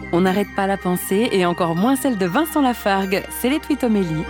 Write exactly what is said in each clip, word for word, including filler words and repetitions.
On n'arrête pas la pensée et encore moins celle de Vincent Lafargue. C'est les Twitomélies.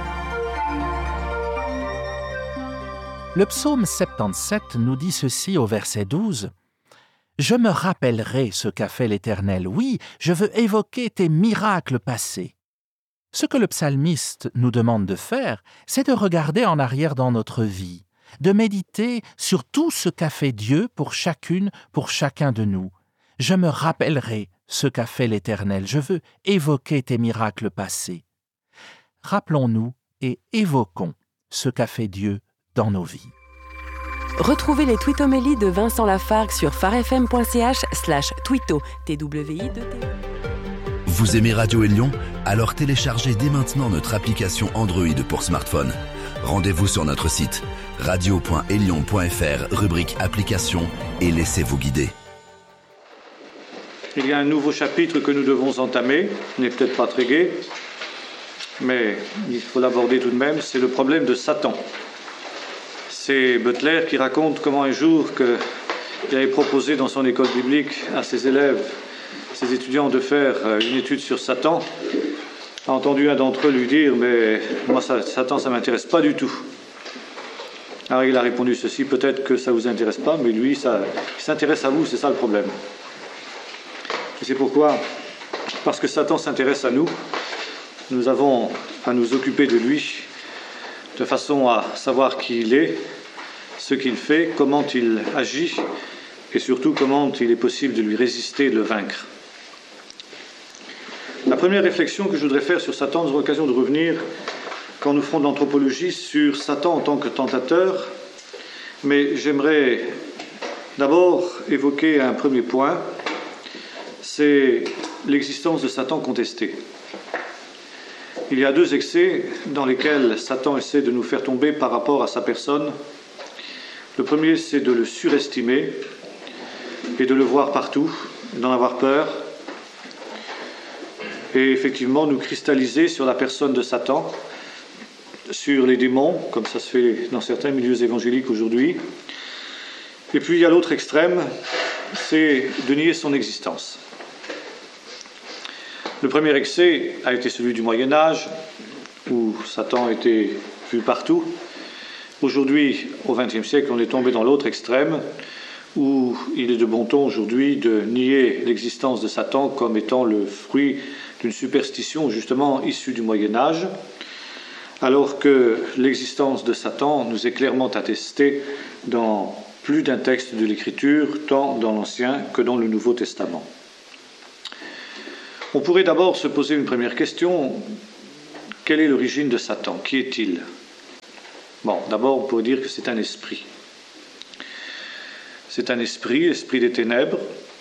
Le psaume soixante-dix-sept nous dit ceci au verset douze. « Je me rappellerai ce qu'a fait l'Éternel. Oui, je veux évoquer tes miracles passés. » Ce que le psalmiste nous demande de faire, c'est de regarder en arrière dans notre vie, de méditer sur tout ce qu'a fait Dieu pour chacune, pour chacun de nous. Je me rappellerai ce qu'a fait l'Éternel. Je veux évoquer tes miracles passés. Rappelons-nous et évoquons ce qu'a fait Dieu dans nos vies. Retrouvez les Twitomélies de Vincent Lafargue sur farfm.ch slash twito, T W I deux T. Vous aimez Radio Élion? Alors téléchargez dès maintenant notre application Android pour smartphone. Rendez-vous sur notre site radio point élion point f r, rubrique applications, et laissez-vous guider. Il y a un nouveau chapitre que nous devons entamer. Il n'est peut-être pas très gai, mais il faut l'aborder tout de même. C'est le problème de Satan. C'est Butler qui raconte comment un jour que il avait proposé dans son école biblique à ses élèves, ses étudiants, de faire une étude sur Satan, a entendu un d'entre eux lui dire « Mais moi, ça, Satan, ça ne m'intéresse pas du tout. » Alors il a répondu ceci, peut-être que ça ne vous intéresse pas, mais lui, ça, il s'intéresse à vous, c'est ça le problème. Et c'est pourquoi, parce que Satan s'intéresse à nous, nous avons à nous occuper de lui, de façon à savoir qui il est, ce qu'il fait, comment il agit, et surtout comment il est possible de lui résister et de le vaincre. La première réflexion que je voudrais faire sur Satan, nous aurons l'occasion de revenir, quand nous ferons de l'anthropologie, sur Satan en tant que tentateur, mais j'aimerais d'abord évoquer un premier point, c'est l'existence de Satan contesté. Il y a deux excès dans lesquels Satan essaie de nous faire tomber par rapport à sa personne. Le premier, c'est de le surestimer et de le voir partout, d'en avoir peur, et effectivement nous cristalliser sur la personne de Satan, sur les démons, comme ça se fait dans certains milieux évangéliques aujourd'hui. Et puis il y a l'autre extrême, c'est de nier son existence. Le premier excès a été celui du Moyen-Âge, où Satan était vu partout. Aujourd'hui, au vingtième siècle, on est tombé dans l'autre extrême, où il est de bon ton aujourd'hui de nier l'existence de Satan comme étant le fruit d'une superstition justement issue du Moyen-Âge, alors que l'existence de Satan nous est clairement attestée dans plus d'un texte de l'Écriture, tant dans l'Ancien que dans le Nouveau Testament. On pourrait d'abord se poser une première question. Quelle est l'origine de Satan? Qui est-il? Bon, d'abord, on pourrait dire que c'est un esprit. C'est un esprit, l'esprit des ténèbres.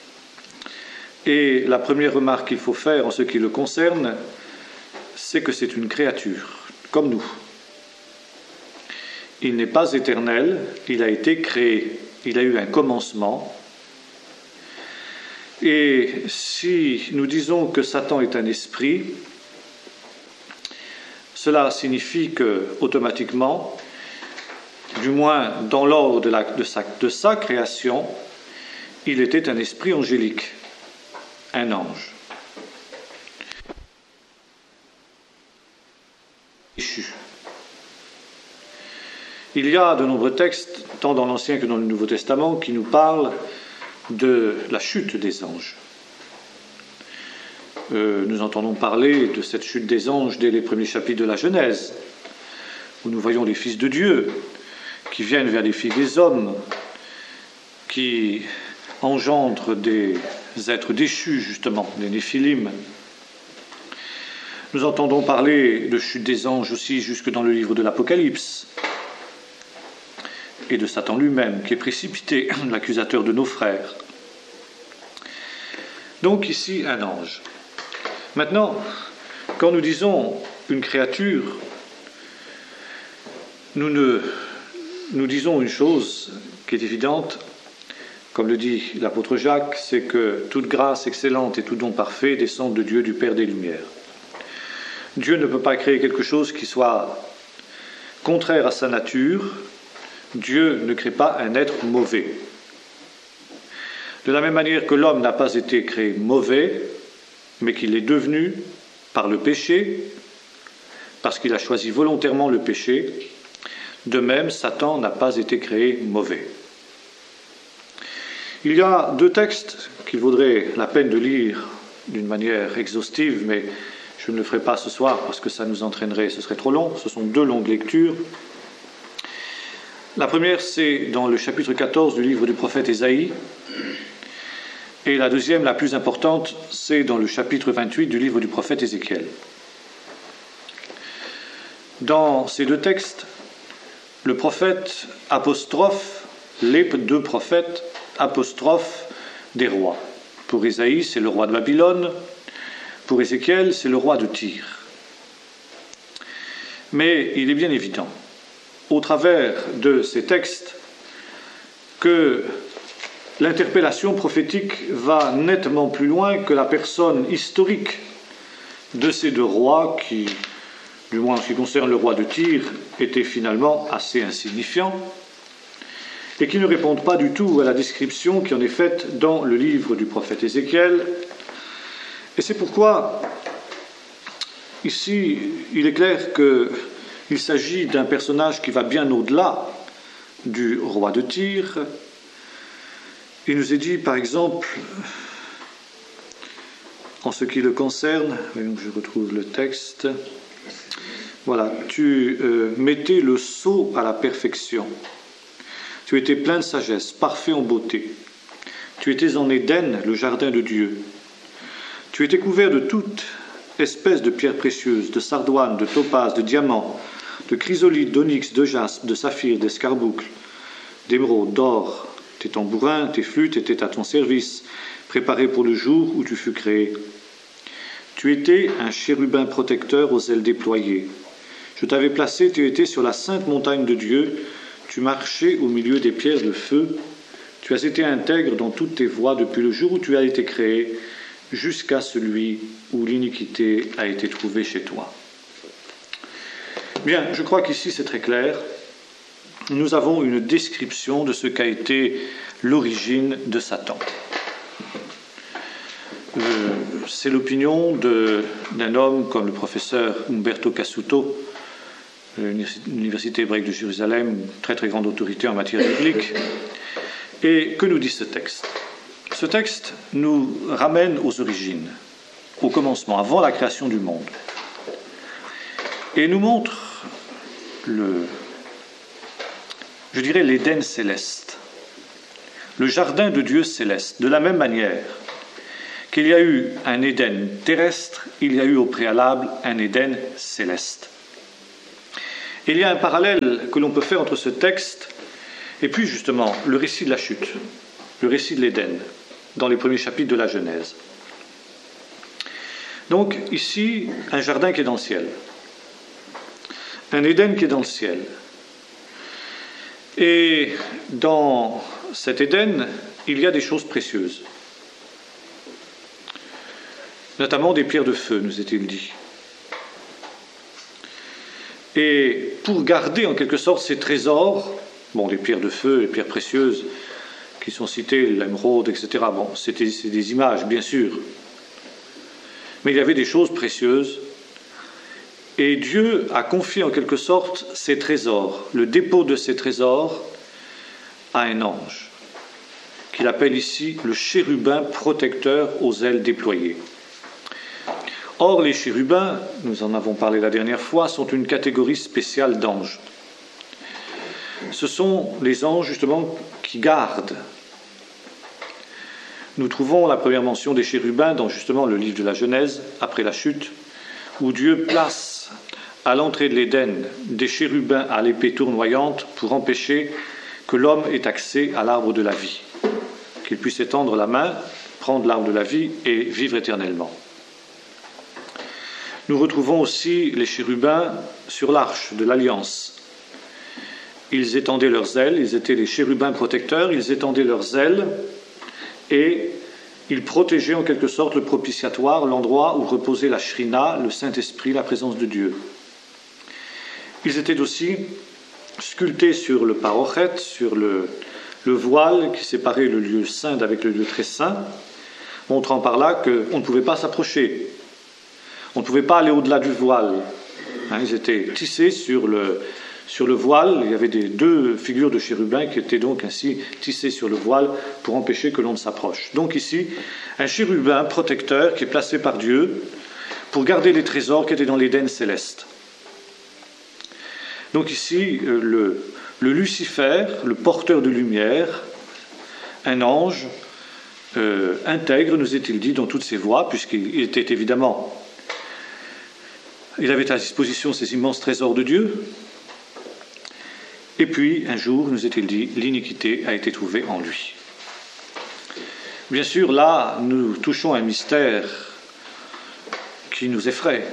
Et la première remarque qu'il faut faire en ce qui le concerne, c'est que c'est une créature, comme nous. Il n'est pas éternel, il a été créé, il a eu un commencement. Et si nous disons que Satan est un esprit, cela signifie que, automatiquement, du moins dans l'ordre de, la, de, sa, de sa création, il était un esprit angélique, un ange. Il y a de nombreux textes, tant dans l'Ancien que dans le Nouveau Testament, qui nous parlent de la chute des anges. Euh, nous entendons parler de cette chute des anges dès les premiers chapitres de la Genèse, où nous voyons les fils de Dieu qui viennent vers les filles des hommes, qui engendrent des êtres déchus, justement, des Néphilim. Nous entendons parler de chute des anges aussi jusque dans le livre de l'Apocalypse, et de Satan lui-même, qui est précipité, l'accusateur de nos frères. Donc ici, un ange. Maintenant, quand nous disons une créature, nous, ne, nous disons une chose qui est évidente, comme le dit l'apôtre Jacques, c'est que toute grâce excellente et tout don parfait descendent de Dieu, du Père des Lumières. Dieu ne peut pas créer quelque chose qui soit contraire à sa nature. Dieu ne crée pas un être mauvais. De la même manière que l'homme n'a pas été créé mauvais, mais qu'il est devenu par le péché, parce qu'il a choisi volontairement le péché. De même, Satan n'a pas été créé mauvais. Il y a deux textes qu'il vaudrait la peine de lire d'une manière exhaustive, mais je ne le ferai pas ce soir parce que ça nous entraînerait, ce serait trop long. Ce sont deux longues lectures. La première, c'est dans le chapitre quatorze du livre du prophète Ésaïe, et la deuxième, la plus importante, c'est dans le chapitre vingt-huit du livre du prophète Ézéchiel. Dans ces deux textes, le prophète apostrophe, les deux prophètes apostrophe des rois. Pour Ésaïe, c'est le roi de Babylone. Pour Ézéchiel, c'est le roi de Tyr. Mais il est bien évident, au travers de ces textes, que l'interpellation prophétique va nettement plus loin que la personne historique de ces deux rois qui, du moins en ce qui concerne le roi de Tyr, étaient finalement assez insignifiants et qui ne répondent pas du tout à la description qui en est faite dans le livre du prophète Ézéchiel. Et c'est pourquoi, ici, il est clair qu'il s'agit d'un personnage qui va bien au-delà du roi de Tyr. Il nous est dit, par exemple, en ce qui le concerne, je retrouve le texte, voilà, tu euh, mettais le sceau à la perfection. Tu étais plein de sagesse, parfait en beauté. Tu étais en Éden, le jardin de Dieu. Tu étais couvert de toute espèce de pierres précieuses, de sardoine, de topaze, de diamants, de chrysolite, d'onyx, de jaspe, de saphir, d'escarboucle, d'émeraude, d'or. Tes tambourins, tes flûtes étaient à ton service, préparés pour le jour où tu fus créé. Tu étais un chérubin protecteur aux ailes déployées. Je t'avais placé, tu étais sur la sainte montagne de Dieu, tu marchais au milieu des pierres de feu, tu as été intègre dans toutes tes voies depuis le jour où tu as été créé, jusqu'à celui où l'iniquité a été trouvée chez toi. Bien, je crois qu'ici c'est très clair. Nous avons une description de ce qu'a été l'origine de Satan. Euh, c'est l'opinion de, d'un homme comme le professeur Umberto Cassuto, de l'Université hébraïque de Jérusalem, très très grande autorité en matière biblique. Et que nous dit ce texte ? Ce texte nous ramène aux origines, au commencement, avant la création du monde, et nous montre le, je dirais, l'Éden céleste, le jardin de Dieu céleste, de la même manière qu'il y a eu un Éden terrestre, il y a eu au préalable un Éden céleste. Et il y a un parallèle que l'on peut faire entre ce texte et puis justement le récit de la chute, le récit de l'Éden, dans les premiers chapitres de la Genèse. Donc ici, un jardin qui est dans le ciel, un Éden qui est dans le ciel. Et dans cet Éden, il y a des choses précieuses, notamment des pierres de feu, nous est-il dit. Et pour garder en quelque sorte ces trésors, bon, les pierres de feu, les pierres précieuses qui sont citées, l'émeraude, et cetera, bon, c'était, c'est des images, bien sûr. Mais il y avait des choses précieuses. Et Dieu a confié en quelque sorte ces trésors, le dépôt de ces trésors, à un ange, qu'il appelle ici le chérubin protecteur aux ailes déployées. Or, les chérubins, nous en avons parlé la dernière fois, sont une catégorie spéciale d'anges. Ce sont les anges, justement, qui gardent. Nous trouvons la première mention des chérubins dans, justement, le livre de la Genèse, après la chute, où Dieu place à l'entrée de l'Éden des chérubins à l'épée tournoyante pour empêcher que l'homme ait accès à l'arbre de la vie, qu'il puisse étendre la main, prendre l'arbre de la vie et vivre éternellement. Nous retrouvons aussi les chérubins sur l'arche de l'Alliance. Ils étendaient leurs ailes, ils étaient les chérubins protecteurs, ils étendaient leurs ailes et ils protégeaient en quelque sorte le propitiatoire, l'endroit où reposait la Shrina, le Saint-Esprit, la présence de Dieu. Ils étaient aussi sculptés sur le parochet, sur le, le voile qui séparait le lieu saint d'avec le lieu très saint. montrant par là qu'on ne pouvait pas s'approcher. On ne pouvait pas aller au-delà du voile. Hein, ils étaient tissés sur le, sur le voile. Il y avait des, deux figures de chérubins qui étaient donc ainsi tissées sur le voile pour empêcher que l'on ne s'approche. Donc ici, un chérubin protecteur qui est placé par Dieu pour garder les trésors qui étaient dans l'Éden céleste. Donc ici, le, le Lucifer, le porteur de lumière, un ange, euh, intègre, nous est-il dit, dans toutes ses voies, puisqu'il était évidemment... Il avait à disposition ces immenses trésors de Dieu. Et puis, un jour, nous est-il dit, l'iniquité a été trouvée en lui. Bien sûr, là, nous touchons un mystère qui nous effraie.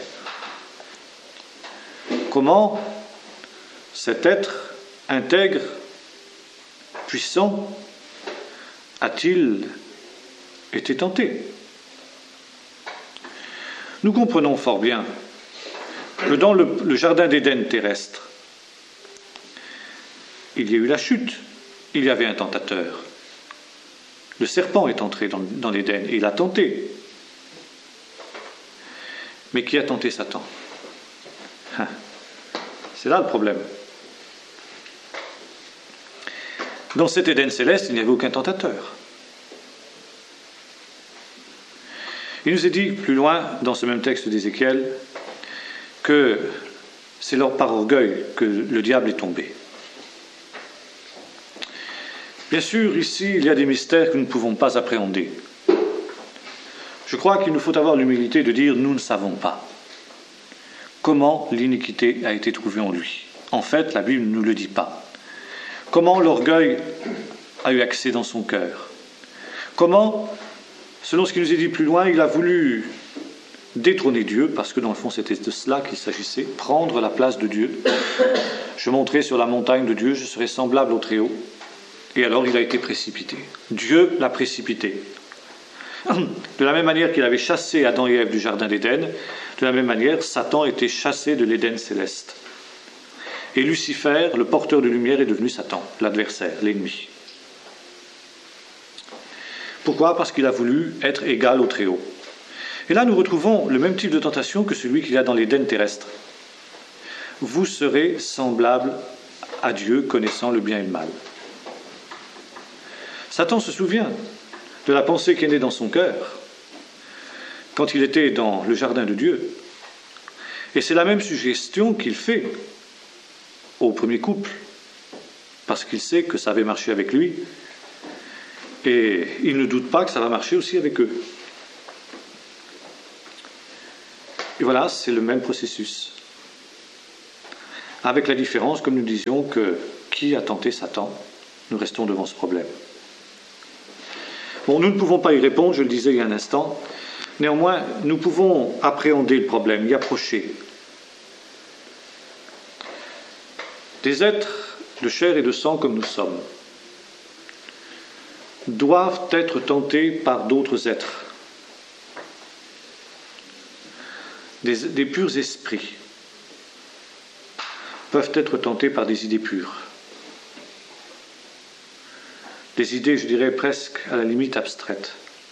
Comment cet être intègre, puissant, a-t-il été tenté? Nous comprenons fort bien que dans le, le jardin d'Éden terrestre, il y a eu la chute, il y avait un tentateur. Le serpent est entré dans, dans l'Éden et il a tenté. Mais qui a tenté Satan? C'est là le problème. Dans cet Éden céleste, il n'y avait aucun tentateur. Il nous est dit plus loin, dans ce même texte d'Ézéchiel, que c'est par orgueil que le diable est tombé. Bien sûr, ici, il y a des mystères que nous ne pouvons pas appréhender. Je crois qu'il nous faut avoir l'humilité de dire « nous ne savons pas » comment l'iniquité a été trouvée en lui. En fait, la Bible ne nous le dit pas. Comment l'orgueil a eu accès dans son cœur. Comment, selon ce qui nous est dit plus loin, il a voulu détrôner Dieu, parce que dans le fond c'était de cela qu'il s'agissait, prendre la place de Dieu. Je monterai sur la montagne de Dieu, je serai semblable au Très-Haut. Et alors il a été précipité. Dieu l'a précipité. De la même manière qu'il avait chassé Adam et Ève du jardin d'Éden, de la même manière, Satan a été chassé de l'Éden céleste. Et Lucifer, le porteur de lumière, est devenu Satan, l'adversaire, l'ennemi. Pourquoi? Parce qu'il a voulu être égal au Très-Haut. Et là, nous retrouvons le même type de tentation que celui qu'il y a dans l'Éden terrestre. Vous serez semblables à Dieu, connaissant le bien et le mal. Satan se souvient de la pensée qui est née dans son cœur quand il était dans le jardin de Dieu. Et c'est la même suggestion qu'il fait au premier couple, parce qu'il sait que ça avait marché avec lui, et il ne doute pas que ça va marcher aussi avec eux. Et voilà, c'est le même processus. Avec la différence, comme nous disions, que qui a tenté Satan? Nous restons devant ce problème. Bon, nous ne pouvons pas y répondre, je le disais il y a un instant. Néanmoins, nous pouvons appréhender le problème, y approcher. Des êtres de chair et de sang comme nous sommes doivent être tentés par d'autres êtres. Des, des purs esprits peuvent être tentés par des idées pures. Des idées, je dirais, presque à la limite abstraites.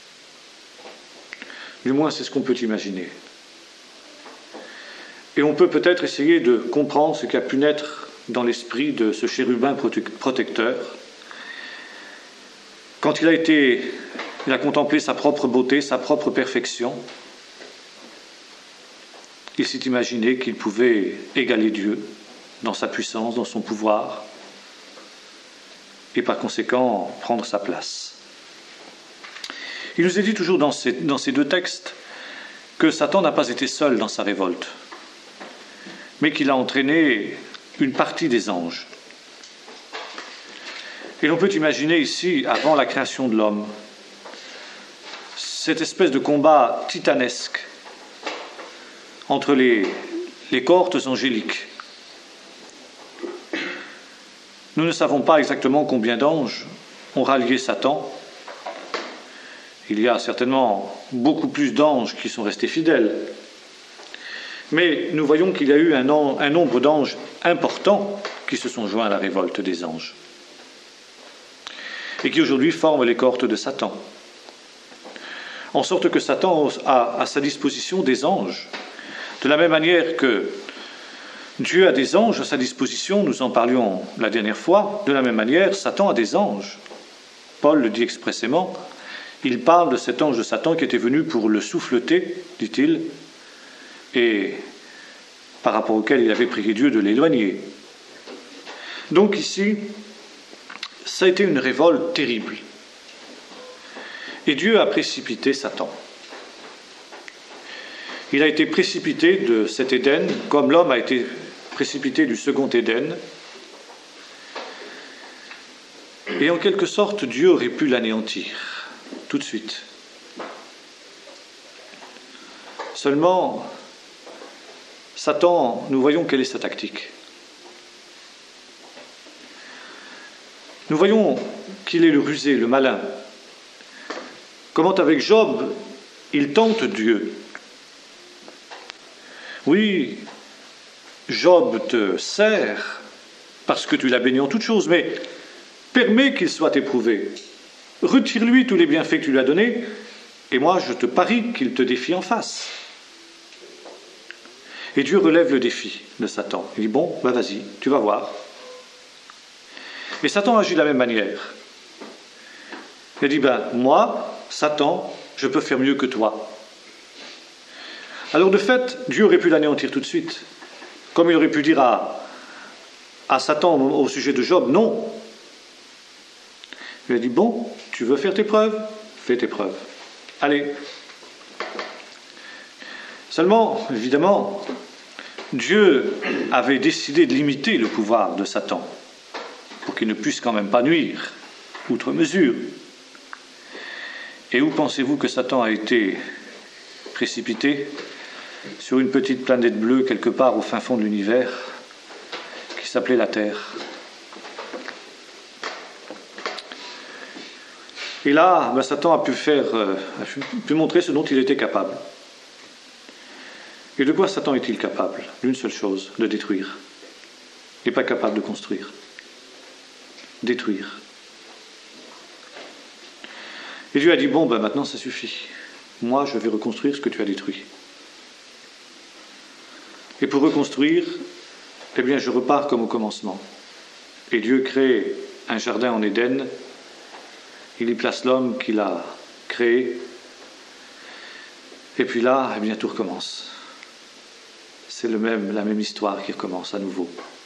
Du moins, c'est ce qu'on peut imaginer. Et on peut peut-être essayer de comprendre ce qui a pu naître dans l'esprit de ce chérubin protecteur. Quand il a été, il a contemplé sa propre beauté, sa propre perfection, il s'est imaginé qu'il pouvait égaler Dieu dans sa puissance, dans son pouvoir, et par conséquent prendre sa place. Il nous est dit toujours dans ces, dans ces deux textes que Satan n'a pas été seul dans sa révolte, mais qu'il a entraîné une partie des anges. Et l'on peut imaginer ici, avant la création de l'homme, cette espèce de combat titanesque entre les, les cohortes angéliques. Nous ne savons pas exactement combien d'anges ont rallié Satan. Il y a certainement beaucoup plus d'anges qui sont restés fidèles. Mais nous voyons qu'il y a eu un, un nombre d'anges importants qui se sont joints à la révolte des anges et qui aujourd'hui forment les cohortes de Satan. en sorte que Satan a à sa disposition des anges. De la même manière que Dieu a des anges à sa disposition, nous en parlions la dernière fois, de la même manière, Satan a des anges. Paul le dit expressément, il parle de cet ange de Satan qui était venu pour le souffleter, dit-il, et par rapport auquel il avait prié Dieu de l'éloigner. Donc ici, ça a été une révolte terrible. Et Dieu a précipité Satan. Il a été précipité de cet Éden, comme l'homme a été précipité du second Éden. Et en quelque sorte, Dieu aurait pu l'anéantir, tout de suite. Seulement, Satan, nous voyons quelle est sa tactique. Nous voyons qu'il est le rusé, le malin. Comment avec Job, il tente Dieu. Oui, Job te sert parce que tu l'as béni en toutes choses, mais permets qu'il soit éprouvé. Retire-lui tous les bienfaits que tu lui as donnés, et moi je te parie qu'il te défie en face. Et Dieu relève le défi de Satan. Il dit, bon, ben vas-y, tu vas voir. Et Satan agit de la même manière. Il dit, ben moi, Satan, je peux faire mieux que toi. Alors de fait, Dieu aurait pu l'anéantir tout de suite. Comme il aurait pu dire à, à Satan au sujet de Job, non. Il a dit, bon, tu veux faire tes preuves? Fais tes preuves. Allez. Seulement, évidemment, Dieu avait décidé de limiter le pouvoir de Satan pour qu'il ne puisse quand même pas nuire, outre mesure. Et où pensez-vous que Satan a été précipité? Sur une petite planète bleue quelque part au fin fond de l'univers qui s'appelait la Terre. Et là, ben, Satan a pu faire, euh, a pu montrer ce dont il était capable. Et de quoi Satan est-il capable? D'une seule chose, de détruire. Il n'est pas capable de construire. Détruire. Et Dieu a dit, bon, ben maintenant ça suffit. Moi, je vais reconstruire ce que tu as détruit. Et pour reconstruire, eh bien, je repars comme au commencement. Et Dieu crée un jardin en Éden. Il y place l'homme qu'il a créé. Et puis là, eh bien, tout recommence. C'est le même, la même histoire qui recommence à nouveau.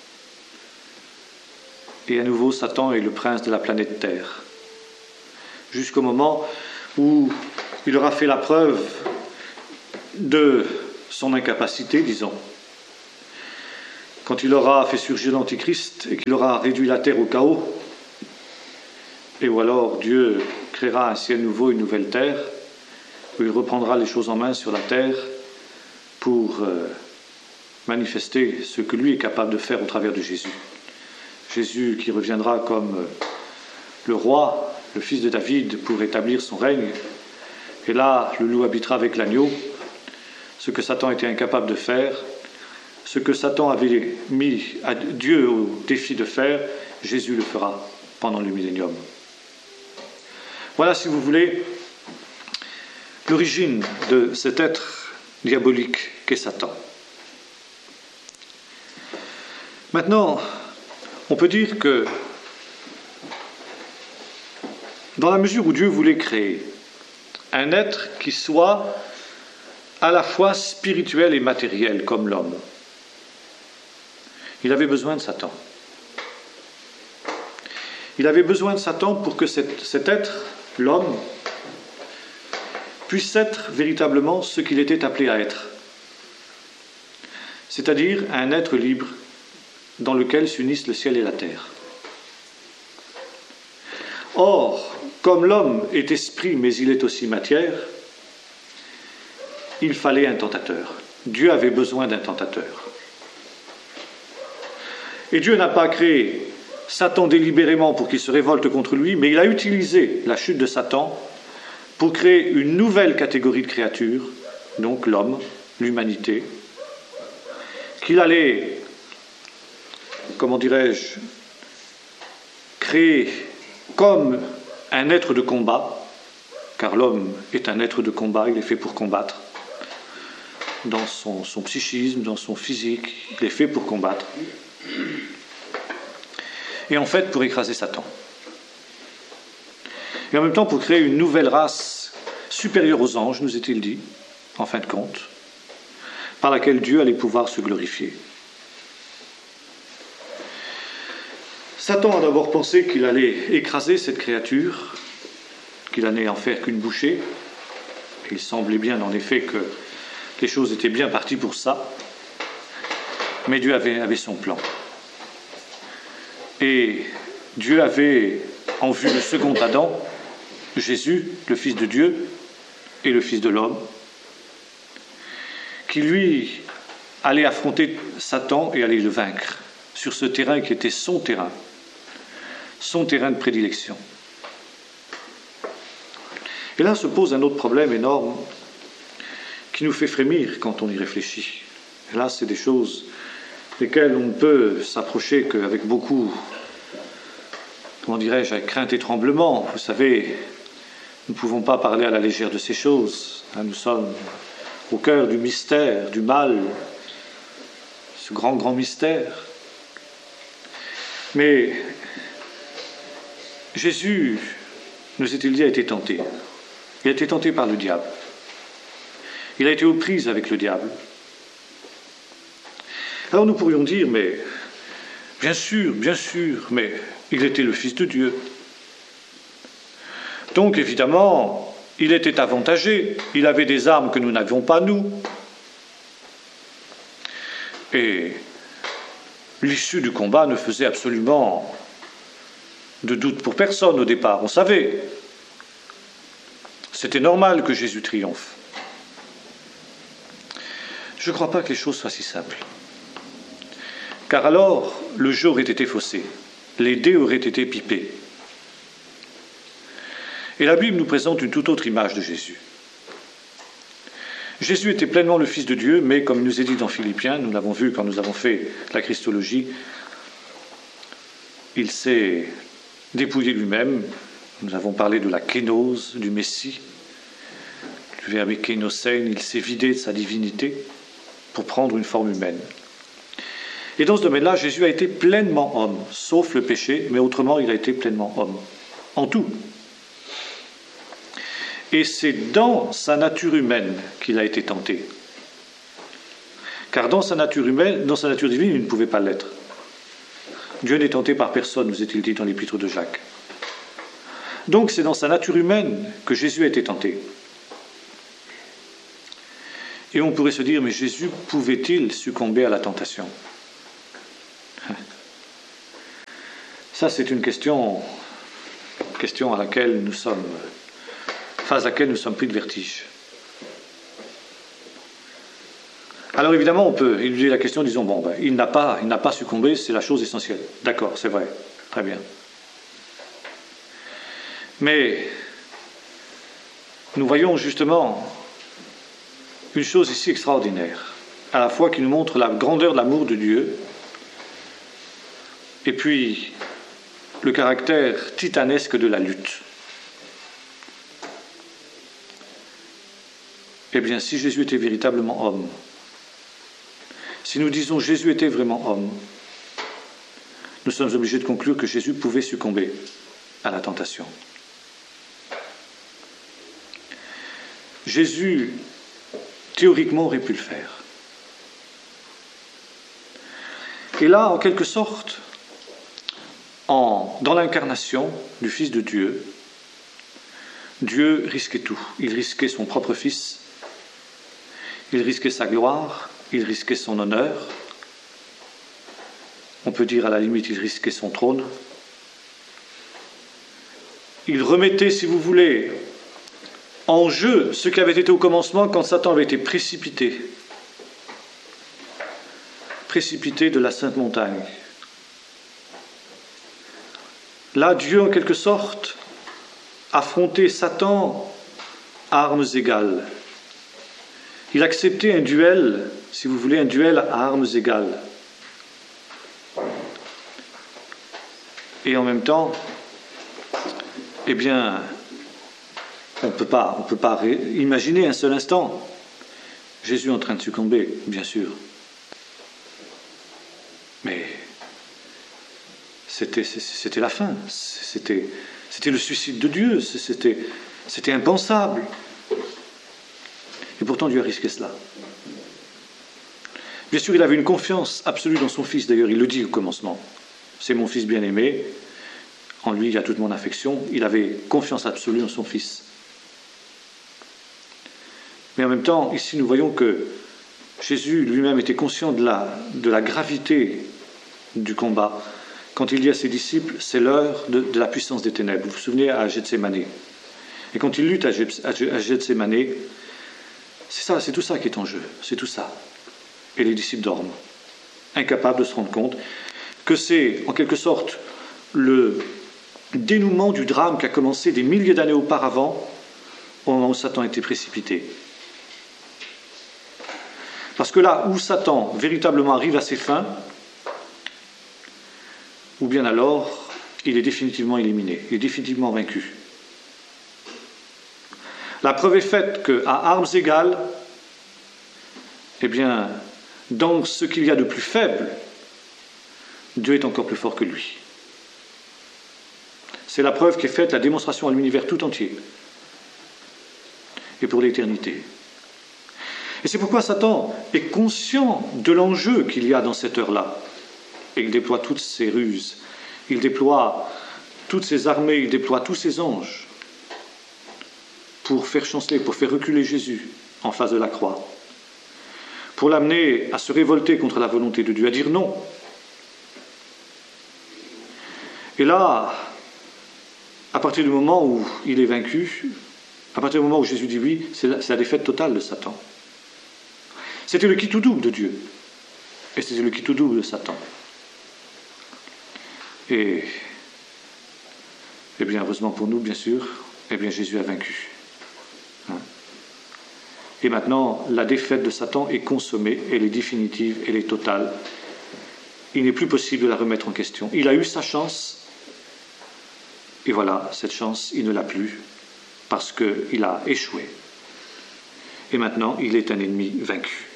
Et à nouveau, Satan est le prince de la planète Terre. Jusqu'au moment où il aura fait la preuve de son incapacité, disons. Quand il aura fait surgir l'Antichrist et qu'il aura réduit la terre au chaos, et où alors Dieu créera un ciel nouveau, une nouvelle terre, où il reprendra les choses en main sur la terre pour euh, manifester ce que lui est capable de faire au travers de Jésus. Jésus qui reviendra comme euh, le roi, le fils de David, pour établir son règne. Et là, le loup habitera avec l'agneau. Ce que Satan était incapable de faire, ce que Satan avait mis à Dieu au défi de faire, Jésus le fera pendant le millénium. Voilà, si vous voulez, l'origine de cet être diabolique qu'est Satan. Maintenant, on peut dire que dans la mesure où Dieu voulait créer un être qui soit à la fois spirituel et matériel comme l'homme, il avait besoin de Satan. Il avait besoin de Satan pour que cet, cet être, l'homme, puisse être véritablement ce qu'il était appelé à être. C'est-à-dire un être libre dans lequel s'unissent le ciel et la terre. Or, comme l'homme est esprit mais il est aussi matière, il fallait un tentateur. Dieu avait besoin d'un tentateur. Et Dieu n'a pas créé Satan délibérément pour qu'il se révolte contre lui, mais il a utilisé la chute de Satan pour créer une nouvelle catégorie de créatures, donc l'homme, l'humanité, qu'il allait, comment dirais-je, créer comme un être de combat, car l'homme est un être de combat, il est fait pour combattre. Dans son, son psychisme, dans son physique, il est fait pour combattre. Et en fait, pour écraser Satan. Et en même temps, pour créer une nouvelle race supérieure aux anges, nous est-il dit, en fin de compte, par laquelle Dieu allait pouvoir se glorifier. Satan a d'abord pensé qu'il allait écraser cette créature, qu'il allait en faire qu'une bouchée. Il semblait bien, en effet, que les choses étaient bien parties pour ça. Mais Dieu avait, avait son plan. Et Dieu avait en vue le second Adam, Jésus, le Fils de Dieu et le Fils de l'homme, qui lui allait affronter Satan et allait le vaincre sur ce terrain qui était son terrain, son terrain de prédilection. Et là se pose un autre problème énorme qui nous fait frémir quand on y réfléchit. Et là, c'est des choses desquelles on ne peut s'approcher qu'avec beaucoup, comment dirais-je, avec crainte et tremblement. Vous savez, nous ne pouvons pas parler à la légère de ces choses. Nous sommes au cœur du mystère, du mal, ce grand, grand mystère. Mais Jésus, nous est-il dit, a été tenté. Il a été tenté par le diable. Il a été aux prises avec le diable. Alors nous pourrions dire, mais bien sûr, bien sûr, mais il était le Fils de Dieu. Donc évidemment, il était avantagé. Il avait des armes que nous n'avions pas, nous. Et l'issue du combat ne faisait absolument de doute pour personne au départ. On savait. C'était normal que Jésus triomphe. Je ne crois pas que les choses soient si simples. Car alors, le jeu aurait été faussé. Les dés auraient été pipés. Et la Bible nous présente une toute autre image de Jésus. Jésus était pleinement le Fils de Dieu, mais comme il nous est dit dans Philippiens, nous l'avons vu quand nous avons fait la Christologie, il s'est dépouillé lui-même. Nous avons parlé de la kénose du Messie, du verbe kénosein, il s'est vidé de sa divinité pour prendre une forme humaine. Et dans ce domaine-là, Jésus a été pleinement homme, sauf le péché, mais autrement, il a été pleinement homme, en tout. Et c'est dans sa nature humaine qu'il a été tenté. Car dans sa nature humaine, dans sa nature divine, il ne pouvait pas l'être. Dieu n'est tenté par personne, nous est-il dit dans l'épître de Jacques. Donc c'est dans sa nature humaine que Jésus a été tenté. Et on pourrait se dire, mais Jésus pouvait-il succomber à la tentation ? Ça, c'est une question, question à laquelle nous sommes, face à laquelle nous sommes pris de vertige. Alors évidemment, on peut éluder la question en disant, bon, ben, il n'a pas, il n'a pas succombé, c'est la chose essentielle. D'accord, c'est vrai, très bien. Mais nous voyons justement une chose ici extraordinaire, à la fois qui nous montre la grandeur de l'amour de Dieu, et puis le caractère titanesque de la lutte. Eh bien, si Jésus était véritablement homme, si nous disons Jésus était vraiment homme, nous sommes obligés de conclure que Jésus pouvait succomber à la tentation. Jésus, théoriquement, aurait pu le faire. Et là, en quelque sorte, en, dans l'incarnation du Fils de Dieu, Dieu risquait tout. Il risquait son propre Fils, il risquait sa gloire, il risquait son honneur. On peut dire à la limite, il risquait son trône. Il remettait, si vous voulez, en jeu ce qui avait été au commencement quand Satan avait été précipité. Précipité de la Sainte Montagne. Là, Dieu, en quelque sorte, affrontait Satan à armes égales. Il acceptait un duel, si vous voulez, un duel à armes égales. Et en même temps, eh bien, On ne peut pas, on peut pas ré- imaginer un seul instant Jésus en train de succomber, bien sûr. Mais c'était, c'était la fin, c'était, c'était le suicide de Dieu, c'était, c'était impensable. Et pourtant Dieu a risqué cela. Bien sûr, il avait une confiance absolue dans son Fils, d'ailleurs, il le dit au commencement. C'est mon Fils bien-aimé, en lui il y a toute mon affection, il avait confiance absolue en son Fils. Mais en même temps, ici nous voyons que Jésus lui-même était conscient de la, de la gravité du combat. Quand il dit à ses disciples, c'est l'heure de, de la puissance des ténèbres. Vous vous souvenez à Gethsémane. Et quand il lutte à, à Gethsémane, c'est ça, c'est tout ça qui est en jeu, c'est tout ça. Et les disciples dorment, incapables de se rendre compte que c'est en quelque sorte le dénouement du drame qui a commencé des milliers d'années auparavant, au moment où Satan a été précipité. Parce que là où Satan véritablement arrive à ses fins, ou bien alors il est définitivement éliminé, il est définitivement vaincu. La preuve est faite qu'à armes égales, eh bien, dans ce qu'il y a de plus faible, Dieu est encore plus fort que lui. C'est la preuve qui est faite, la démonstration à l'univers tout entier, et pour l'éternité. Et c'est pourquoi Satan est conscient de l'enjeu qu'il y a dans cette heure-là. Et il déploie toutes ses ruses, il déploie toutes ses armées, il déploie tous ses anges pour faire chanceler, pour faire reculer Jésus en face de la croix, pour l'amener à se révolter contre la volonté de Dieu, à dire non. Et là, à partir du moment où il est vaincu, à partir du moment où Jésus dit oui, c'est la, c'est la défaite totale de Satan. C'était le qui tout double de Dieu, et c'était le qui tout double de Satan. Et, eh bien, heureusement pour nous, bien sûr, eh bien, Jésus a vaincu. Hein? Et maintenant, la défaite de Satan est consommée, elle est définitive, elle est totale. Il n'est plus possible de la remettre en question. Il a eu sa chance, et voilà, cette chance, il ne l'a plus, parce qu'il a échoué. Et maintenant, il est un ennemi vaincu.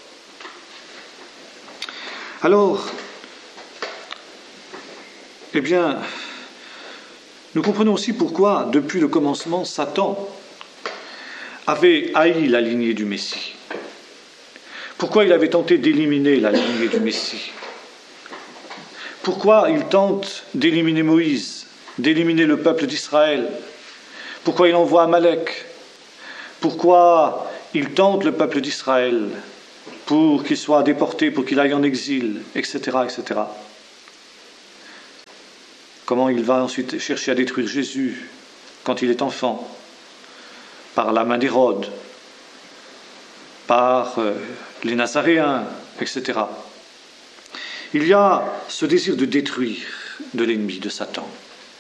Alors, eh bien, nous comprenons aussi pourquoi, depuis le commencement, Satan avait haï la lignée du Messie. Pourquoi il avait tenté d'éliminer la lignée du Messie. Pourquoi il tente d'éliminer Moïse, d'éliminer le peuple d'Israël. Pourquoi il envoie Amalek. Pourquoi il tente le peuple d'Israël pour qu'il soit déporté, pour qu'il aille en exil, et cetera, et cetera. Comment il va ensuite chercher à détruire Jésus quand il est enfant, par la main d'Hérode, par euh, les Nazaréens, et cetera. Il y a ce désir de détruire de l'ennemi, de Satan.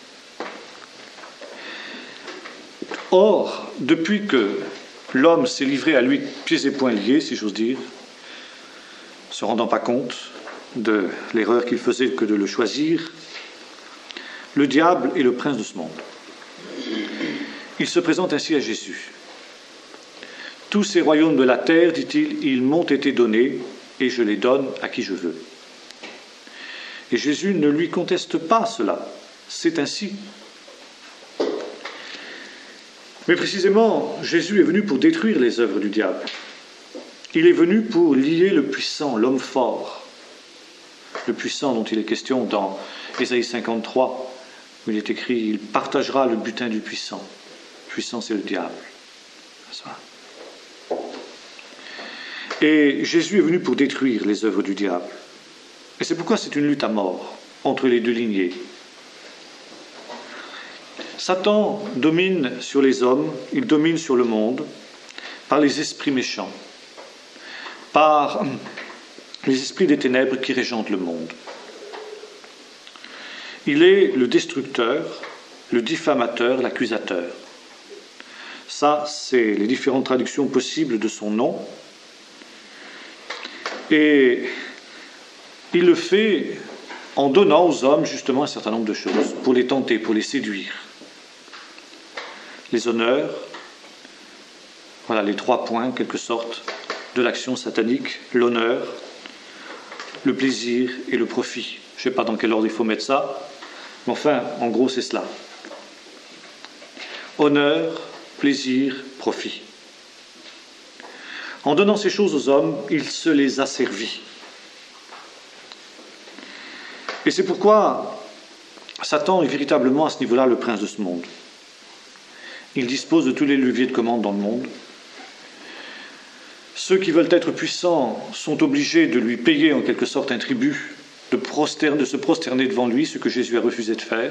Or, depuis que l'homme s'est livré à lui pieds et poings liés, si j'ose dire, se rendant pas compte de l'erreur qu'il faisait que de le choisir, le diable est le prince de ce monde. Il se présente ainsi à Jésus. Tous ces royaumes de la terre, dit-il, ils m'ont été donnés et je les donne à qui je veux. Et Jésus ne lui conteste pas cela. C'est ainsi. Mais précisément, Jésus est venu pour détruire les œuvres du diable. Il est venu pour lier le puissant, l'homme fort. Le puissant dont il est question dans Ésaïe cinquante-trois, où il est écrit « Il partagera le butin du puissant ». Le puissant, c'est le diable. Et Jésus est venu pour détruire les œuvres du diable. Et c'est pourquoi c'est une lutte à mort entre les deux lignées. Satan domine sur les hommes, il domine sur le monde par les esprits méchants, par les esprits des ténèbres qui régentent le monde. Il est le destructeur, le diffamateur, l'accusateur. Ça, c'est les différentes traductions possibles de son nom. Et il le fait en donnant aux hommes justement un certain nombre de choses, pour les tenter, pour les séduire. Les honneurs, Voilà les trois points, en quelque sorte, de l'action satanique: l'honneur, le plaisir et le profit. Je ne sais pas dans quel ordre il faut mettre ça, mais enfin, en gros, c'est cela. Honneur, plaisir, profit. En donnant ces choses aux hommes, il se les a servis. Et c'est pourquoi Satan est véritablement à ce niveau-là le prince de ce monde. Il dispose de tous les leviers de commande dans le monde. Ceux qui veulent être puissants sont obligés de lui payer en quelque sorte un tribut, de, prosterner, de se prosterner devant lui, ce que Jésus a refusé de faire,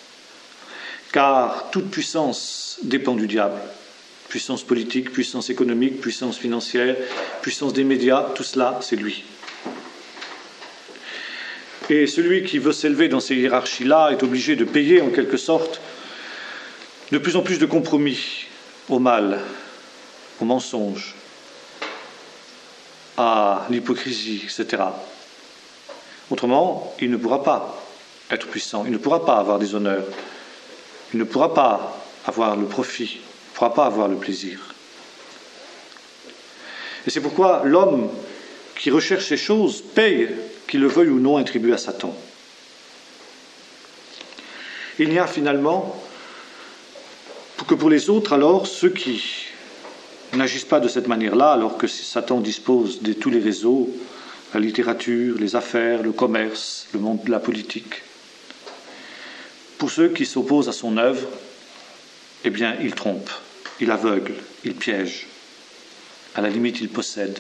car toute puissance dépend du diable. Puissance politique, puissance économique, puissance financière, puissance des médias, tout cela, c'est lui. Et celui qui veut s'élever dans ces hiérarchies-là est obligé de payer en quelque sorte de plus en plus de compromis au mal, au mensonge, à l'hypocrisie, et cetera. Autrement, il ne pourra pas être puissant, il ne pourra pas avoir des honneurs, il ne pourra pas avoir le profit, il ne pourra pas avoir le plaisir. Et c'est pourquoi l'homme qui recherche ces choses paye, qu'il le veuille ou non, un tribut à Satan. Il n'y a finalement que pour les autres, alors, ceux qui n'agissent pas de cette manière-là, alors que Satan dispose de tous les réseaux, la littérature, les affaires, le commerce, le monde de la politique. Pour ceux qui s'opposent à son œuvre, eh bien, il trompe, il aveugle, il piège. À la limite, il possède.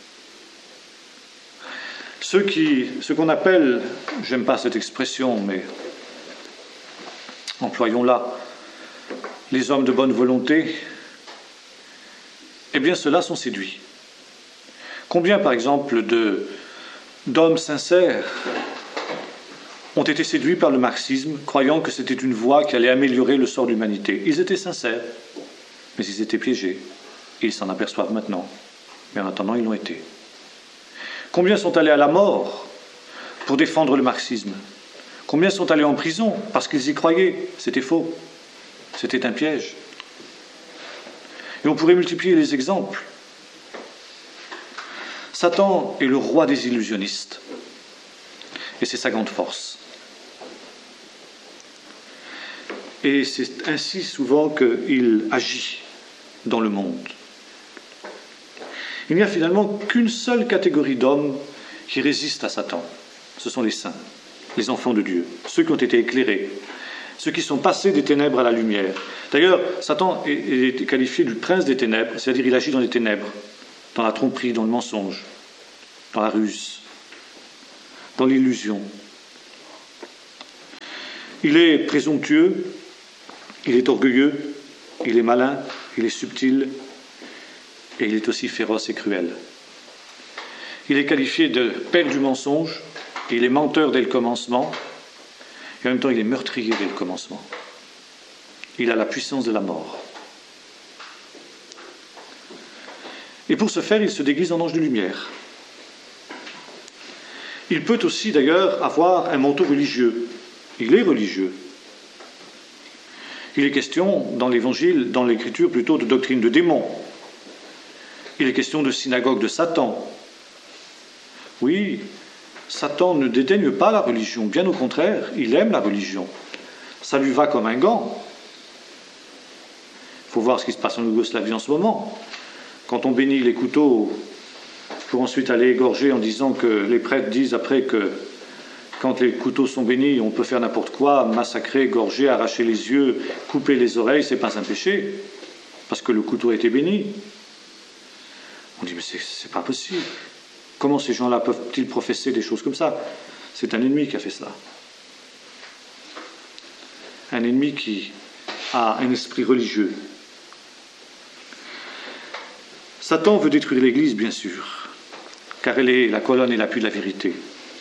Ceux qui, ce qu'on appelle, j'aime pas cette expression, mais employons-la, les hommes de bonne volonté, eh bien, ceux-là sont séduits. Combien, par exemple, de, d'hommes sincères ont été séduits par le marxisme, croyant que c'était une voie qui allait améliorer le sort de l'humanité. Ils étaient sincères, mais ils étaient piégés. Et ils s'en aperçoivent maintenant. Mais en attendant, ils l'ont été. Combien sont allés à la mort pour défendre le marxisme? Combien sont allés en prison parce qu'ils y croyaient? C'était faux. C'était un piège. Et on pourrait multiplier les exemples. Satan est le roi des illusionnistes. Et c'est sa grande force. Et c'est ainsi souvent qu'il agit dans le monde. Il n'y a finalement qu'une seule catégorie d'hommes qui résistent à Satan. Ce sont les saints, les enfants de Dieu, ceux qui ont été éclairés, ceux qui sont passés des ténèbres à la lumière. D'ailleurs, Satan est qualifié du prince des ténèbres, c'est-à-dire il agit dans les ténèbres, dans la tromperie, dans le mensonge, dans la ruse, dans l'illusion. Il est présomptueux, il est orgueilleux, il est malin, il est subtil, et il est aussi féroce et cruel. Il est qualifié de père du mensonge, il est menteur dès le commencement, et en même temps il est meurtrier dès le commencement. Il a la puissance de la mort. Et pour ce faire, il se déguise en ange de lumière. Il peut aussi d'ailleurs avoir un manteau religieux. Il est religieux. Il est question dans l'Évangile, dans l'Écriture, plutôt de doctrine de démons. Il est question de synagogue de Satan. Oui, Satan ne dédaigne pas la religion, bien au contraire, il aime la religion. Ça lui va comme un gant. Il faut voir ce qui se passe en Yougoslavie en ce moment. Quand on bénit les couteaux pour ensuite aller égorger en disant que les prêtres disent après que quand les couteaux sont bénis, on peut faire n'importe quoi, massacrer, égorger, arracher les yeux, couper les oreilles, c'est pas un péché, parce que le couteau a été béni. On dit, mais c'est, c'est pas possible. Comment ces gens-là peuvent-ils professer des choses comme ça? C'est un ennemi qui a fait cela. Un ennemi qui a un esprit religieux. Satan veut détruire l'Église, bien sûr, car elle est la colonne et l'appui de la vérité.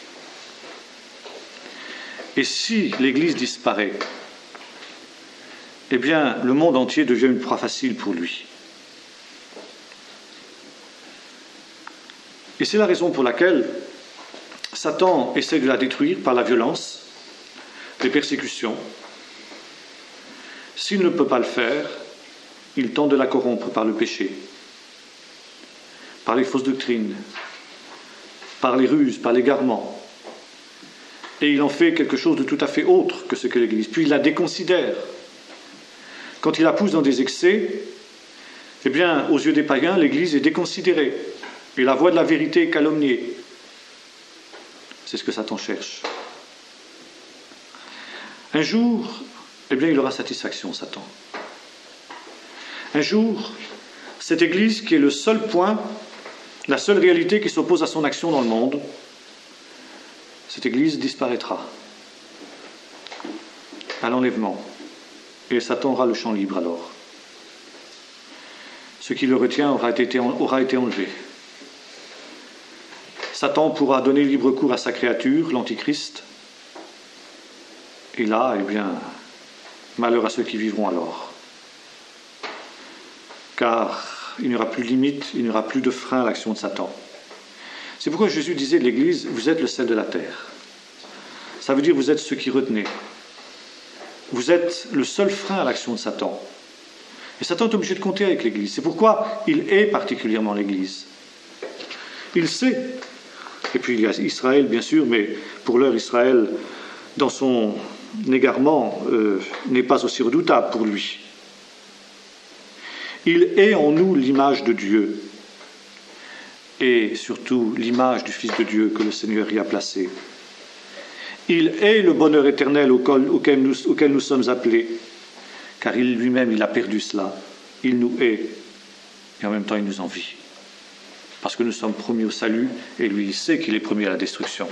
Et si l'Église disparaît, eh bien, le monde entier devient une proie facile pour lui. Et c'est la raison pour laquelle Satan essaie de la détruire par la violence, les persécutions. S'il ne peut pas le faire, il tente de la corrompre par le péché. par les fausses doctrines, par les ruses, par l'égarement. Et il en fait quelque chose de tout à fait autre que ce que l'Église. Puis il la déconsidère. Quand il la pousse dans des excès, eh bien, aux yeux des païens, l'Église est déconsidérée. Et la voie de la vérité est calomniée. C'est ce que Satan cherche. Un jour, eh bien, il aura satisfaction, Satan. Un jour, cette Église qui est le seul point, la seule réalité qui s'oppose à son action dans le monde, cette Église disparaîtra à l'enlèvement. Et Satan aura le champ libre alors. Ce qui le retient aura été, aura été enlevé. Satan pourra donner libre cours à sa créature, l'Antichrist. Et là, eh bien, malheur à ceux qui vivront alors. Car il n'y aura plus de limite, il n'y aura plus de frein à l'action de Satan. C'est pourquoi Jésus disait de l'Église, vous êtes le sel de la terre. Ça veut dire vous êtes ceux qui retenez. Vous êtes le seul frein à l'action de Satan. Et Satan est obligé de compter avec l'Église. C'est pourquoi il hait particulièrement l'Église. Il sait. Et puis il y a Israël, bien sûr, mais pour l'heure, Israël, dans son égarement, euh, n'est pas aussi redoutable pour lui. Il hait en nous l'image de Dieu. Et surtout l'image du Fils de Dieu que le Seigneur y a placé. Il hait le bonheur éternel auquel nous, auquel nous sommes appelés, car il lui-même, il a perdu cela. Il nous hait, et en même temps il nous envie. Parce que nous sommes promis au salut, et lui, il sait qu'il est promis à la destruction.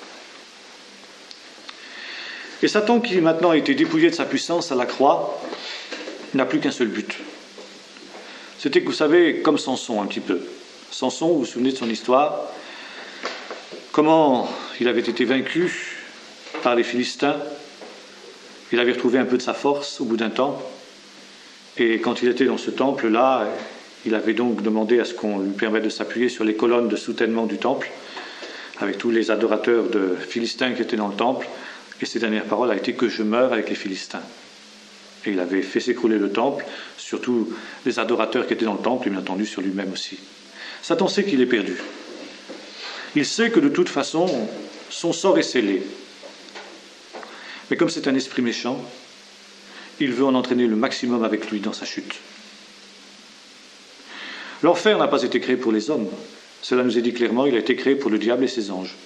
Et Satan, qui maintenant a été dépouillé de sa puissance à la croix, n'a plus qu'un seul but. C'était, vous savez, comme Samson un petit peu. Samson, vous vous souvenez de son histoire, comment il avait été vaincu par les Philistins. Il avait retrouvé un peu de sa force au bout d'un temps. Et quand il était dans ce temple-là, il avait donc demandé à ce qu'on lui permette de s'appuyer sur les colonnes de soutènement du temple, avec tous les adorateurs de Philistins qui étaient dans le temple. Et ses dernières paroles a été que je meure avec les Philistins. Et il avait fait s'écrouler le temple, surtout les adorateurs qui étaient dans le temple, et bien entendu sur lui-même aussi. Satan sait qu'il est perdu. Il sait que de toute façon, son sort est scellé. Mais comme c'est un esprit méchant, il veut en entraîner le maximum avec lui dans sa chute. L'enfer n'a pas été créé pour les hommes. Cela nous est dit clairement, il a été créé pour le diable et ses anges.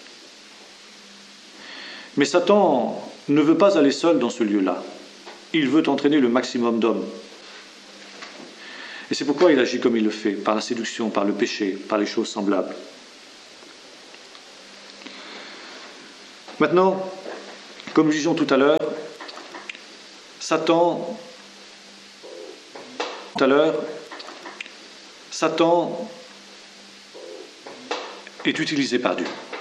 Mais Satan ne veut pas aller seul dans ce lieu-là. Il veut entraîner le maximum d'hommes. Et c'est pourquoi il agit comme il le fait, par la séduction, par le péché, par les choses semblables. Maintenant, comme nous disions tout à l'heure, Satan, tout à l'heure, Satan est utilisé par Dieu.